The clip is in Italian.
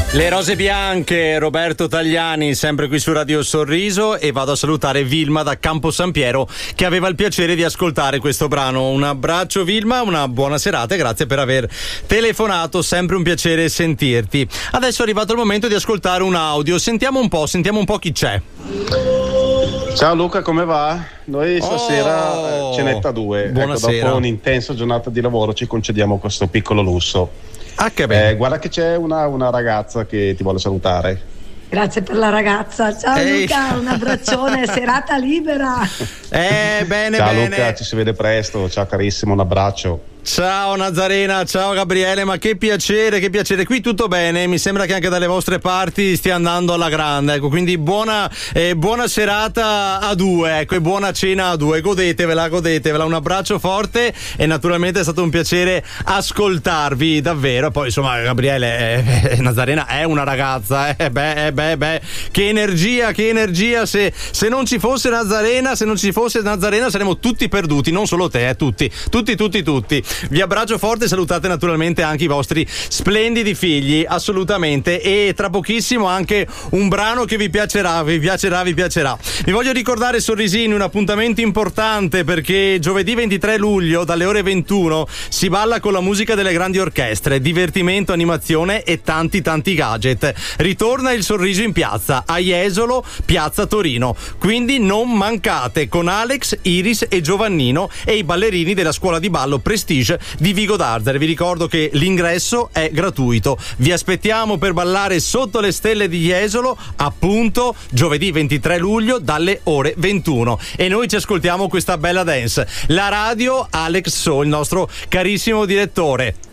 Le rose bianche, Roberto Tagliani, sempre qui su Radio Sorriso, e vado a salutare Vilma da Campo San Piero che aveva il piacere di ascoltare questo brano. Un abbraccio Vilma, una buona serata e grazie per aver telefonato, sempre un piacere sentirti. Adesso è arrivato il momento di ascoltare un audio, sentiamo un po' chi c'è. Ciao Luca, come va? Noi stasera cenetta 2. Buonasera. Ecco, dopo un'intensa giornata di lavoro ci concediamo questo piccolo lusso. Ah, che bello. Guarda che c'è una ragazza che ti vuole salutare. Grazie per la ragazza. Ciao Luca, un abbraccione, serata libera. Bene, ciao bene. Luca, ci si vede presto. Ciao carissimo, un abbraccio. Ciao Nazarena, ciao Gabriele, ma che piacere, qui tutto bene, mi sembra che anche dalle vostre parti stia andando alla grande, ecco, quindi buona serata a due, ecco, e buona cena a due, godetevela, un abbraccio forte e naturalmente è stato un piacere ascoltarvi, davvero. Poi insomma Gabriele, Nazarena è una ragazza, che energia, se non ci fosse Nazarena saremmo tutti perduti, non solo te, tutti. Vi abbraccio forte, salutate naturalmente anche i vostri splendidi figli, assolutamente, e tra pochissimo anche un brano che vi piacerà. Vi voglio ricordare, sorrisini, un appuntamento importante, perché giovedì 23 luglio dalle ore 21 si balla con la musica delle grandi orchestre, divertimento, animazione e tanti gadget. Ritorna il sorriso in piazza a Jesolo, piazza Torino, quindi non mancate, con Alex, Iris e Giovannino e i ballerini della scuola di ballo Prestige di Vigo d'Arzere. Vi ricordo che l'ingresso è gratuito. Vi aspettiamo per ballare sotto le stelle di Jesolo, appunto giovedì 23 luglio dalle ore 21, e noi ci ascoltiamo questa bella dance. La radio, Alex So, il nostro carissimo direttore.